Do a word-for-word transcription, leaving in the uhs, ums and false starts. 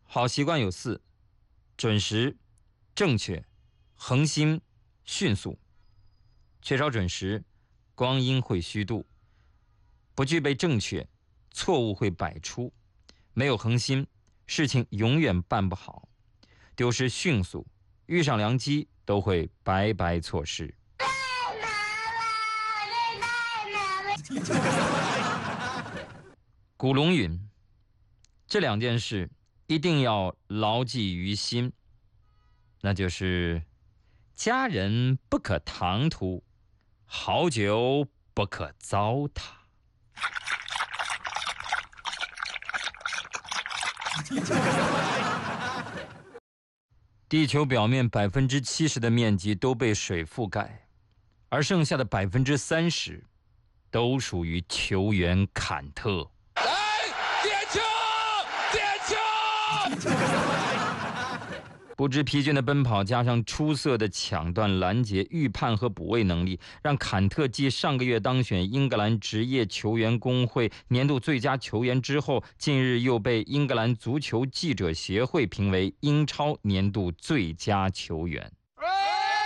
好习惯有四：准时、正确、恒心、迅速。缺少准时，光阴会虚度；不具备正确，错误会百出；没有恒心，事情永远办不好；丢失迅速，遇上良机都会白白错失。古龙云：这两件事一定要牢记于心，那就是家人不可唐突，好酒不可糟蹋。地球表面百分之七十的面积都被水覆盖，而剩下的百分之三十都属于球员坎特。 来，点球，点球！ 不知疲倦的奔跑，加上出色的抢断、拦截、预判和补位能力，让坎特继上个月当选英格兰职业球员工会年度最佳球员之后，近日又被英格兰足球记者协会评为英超年度最佳球员。